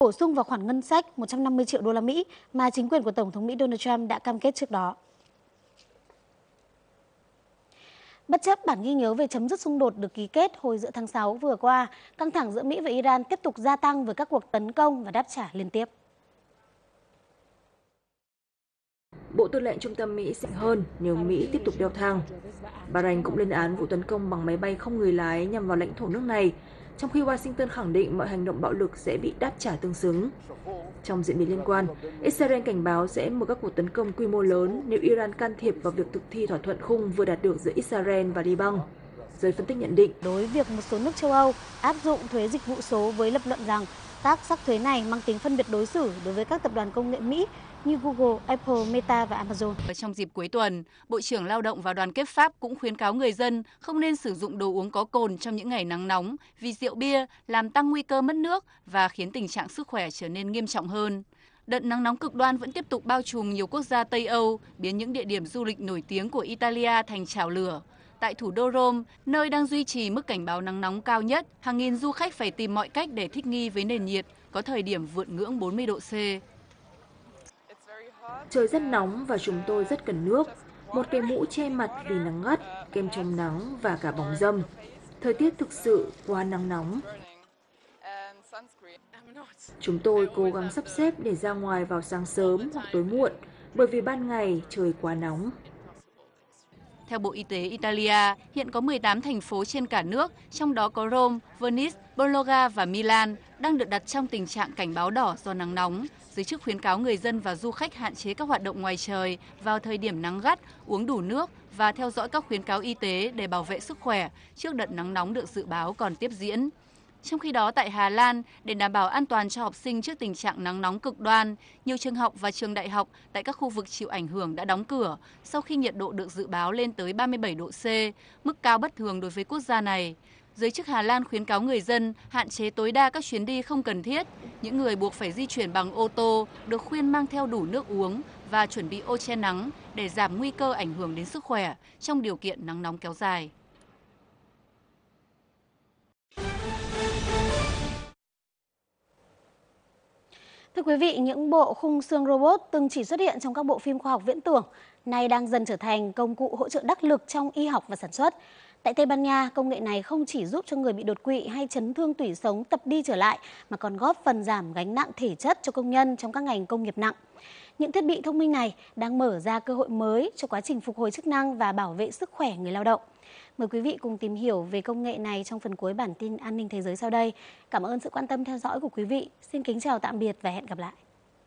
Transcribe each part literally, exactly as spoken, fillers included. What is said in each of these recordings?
bổ sung vào khoản ngân sách một trăm năm mươi triệu đô la Mỹ mà chính quyền của Tổng thống Mỹ Donald Trump đã cam kết trước đó. Bất chấp bản ghi nhớ về chấm dứt xung đột được ký kết hồi giữa tháng sáu vừa qua, căng thẳng giữa Mỹ và Iran tiếp tục gia tăng với các cuộc tấn công và đáp trả liên tiếp. Bộ Tư lệnh Trung tâm Mỹ sẽ hơn nếu Mỹ tiếp tục leo thang. Bahrain cũng lên án vụ tấn công bằng máy bay không người lái nhằm vào lãnh thổ nước này, trong khi Washington khẳng định mọi hành động bạo lực sẽ bị đáp trả tương xứng. Trong diễn biến liên quan, Israel cảnh báo sẽ mở các cuộc tấn công quy mô lớn nếu Iran can thiệp vào việc thực thi thỏa thuận khung vừa đạt được giữa Israel và Liban. Giới phân tích nhận định, đối việc một số nước châu Âu áp dụng thuế dịch vụ số với lập luận rằng các sắc thuế này mang tính phân biệt đối xử đối với các tập đoàn công nghệ Mỹ như Google, Apple, Meta và Amazon. Trong dịp cuối tuần, Bộ trưởng Lao động và Đoàn kết Pháp cũng khuyến cáo người dân không nên sử dụng đồ uống có cồn trong những ngày nắng nóng vì rượu bia làm tăng nguy cơ mất nước và khiến tình trạng sức khỏe trở nên nghiêm trọng hơn. Đợt nắng nóng cực đoan vẫn tiếp tục bao trùm nhiều quốc gia Tây Âu, biến những địa điểm du lịch nổi tiếng của Italia thành chảo lửa. Tại thủ đô Rome, nơi đang duy trì mức cảnh báo nắng nóng cao nhất, hàng nghìn du khách phải tìm mọi cách để thích nghi với nền nhiệt, có thời điểm vượt ngưỡng bốn mươi độ C. Trời rất nóng và chúng tôi rất cần nước. Một cái mũ che mặt vì nắng gắt, kem chống nắng và cả bóng râm. Thời tiết thực sự quá nắng nóng. Chúng tôi cố gắng sắp xếp để ra ngoài vào sáng sớm hoặc tối muộn, bởi vì ban ngày trời quá nóng. Theo Bộ Y tế Italia, hiện có mười tám thành phố trên cả nước, trong đó có Rome, Venice, Bologna và Milan, đang được đặt trong tình trạng cảnh báo đỏ do nắng nóng. Giới chức khuyến cáo người dân và du khách hạn chế các hoạt động ngoài trời vào thời điểm nắng gắt, uống đủ nước và theo dõi các khuyến cáo y tế để bảo vệ sức khỏe trước đợt nắng nóng được dự báo còn tiếp diễn. Trong khi đó, tại Hà Lan, để đảm bảo an toàn cho học sinh trước tình trạng nắng nóng cực đoan, nhiều trường học và trường đại học tại các khu vực chịu ảnh hưởng đã đóng cửa sau khi nhiệt độ được dự báo lên tới ba mươi bảy độ C, mức cao bất thường đối với quốc gia này. Giới chức Hà Lan khuyến cáo người dân hạn chế tối đa các chuyến đi không cần thiết. Những người buộc phải di chuyển bằng ô tô được khuyên mang theo đủ nước uống và chuẩn bị ô che nắng để giảm nguy cơ ảnh hưởng đến sức khỏe trong điều kiện nắng nóng kéo dài. Thưa quý vị, những bộ khung xương robot từng chỉ xuất hiện trong các bộ phim khoa học viễn tưởng, nay đang dần trở thành công cụ hỗ trợ đắc lực trong y học và sản xuất. Tại Tây Ban Nha, công nghệ này không chỉ giúp cho người bị đột quỵ hay chấn thương tủy sống tập đi trở lại, mà còn góp phần giảm gánh nặng thể chất cho công nhân trong các ngành công nghiệp nặng. Những thiết bị thông minh này đang mở ra cơ hội mới cho quá trình phục hồi chức năng và bảo vệ sức khỏe người lao động. Mời quý vị cùng tìm hiểu về công nghệ này trong phần cuối bản tin An ninh Thế giới sau đây. Cảm ơn sự quan tâm theo dõi của quý vị. Xin kính chào tạm biệt và hẹn gặp lại.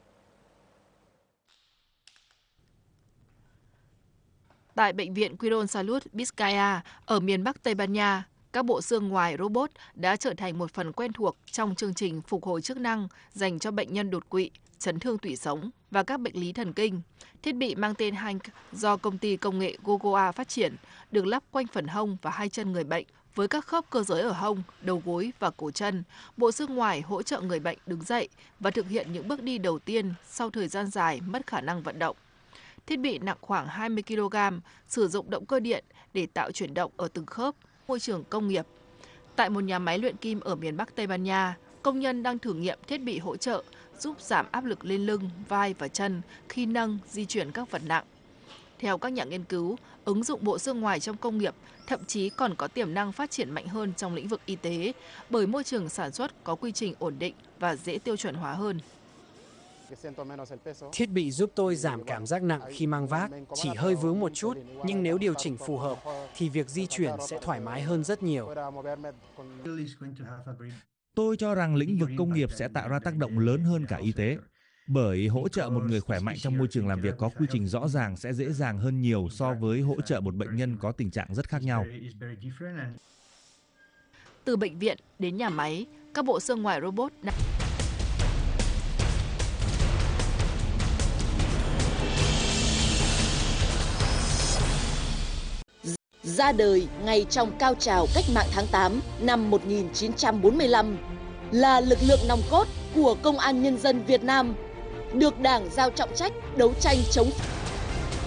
Tại Bệnh viện Quirónsalud Vizcaya ở miền Bắc Tây Ban Nha, các bộ xương ngoài robot đã trở thành một phần quen thuộc trong chương trình phục hồi chức năng dành cho bệnh nhân đột quỵ, chấn thương tủy sống và các bệnh lý thần kinh. Thiết bị mang tên Hank do công ty công nghệ Gogoa phát triển, được lắp quanh phần hông và hai chân người bệnh. Với các khớp cơ giới ở hông, đầu gối và cổ chân, bộ xương ngoài hỗ trợ người bệnh đứng dậy và thực hiện những bước đi đầu tiên sau thời gian dài mất khả năng vận động. Thiết bị nặng khoảng hai mươi ki lô gam, sử dụng động cơ điện để tạo chuyển động ở từng khớp, môi trường công nghiệp. Tại một nhà máy luyện kim ở miền Bắc Tây Ban Nha, công nhân đang thử nghiệm thiết bị hỗ trợ giúp giảm áp lực lên lưng, vai và chân khi nâng, di chuyển các vật nặng. Theo các nhà nghiên cứu, ứng dụng bộ xương ngoài trong công nghiệp thậm chí còn có tiềm năng phát triển mạnh hơn trong lĩnh vực y tế, bởi môi trường sản xuất có quy trình ổn định và dễ tiêu chuẩn hóa hơn. Thiết bị giúp tôi giảm cảm giác nặng khi mang vác, chỉ hơi vướng một chút, nhưng nếu điều chỉnh phù hợp thì việc di chuyển sẽ thoải mái hơn rất nhiều. Tôi cho rằng lĩnh vực công nghiệp sẽ tạo ra tác động lớn hơn cả y tế, bởi hỗ trợ một người khỏe mạnh trong môi trường làm việc có quy trình rõ ràng sẽ dễ dàng hơn nhiều so với hỗ trợ một bệnh nhân có tình trạng rất khác nhau. Từ bệnh viện đến nhà máy, các bộ xương ngoài robot đã... Ra đời ngay trong cao trào cách mạng tháng tám năm một nghìn chín trăm bốn mươi lăm, là lực lượng nòng cốt của Công an Nhân dân Việt Nam, được Đảng giao trọng trách đấu tranh chống